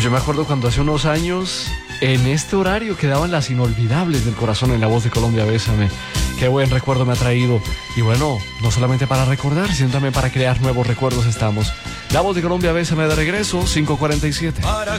Pues yo me acuerdo cuando hace unos años, en este horario quedaban las inolvidables del corazón en La Voz de Colombia, Bésame. Qué buen recuerdo me ha traído. Y bueno, no solamente para recordar, sino también para crear nuevos recuerdos estamos. La Voz de Colombia, Bésame, de regreso, 5:47. Para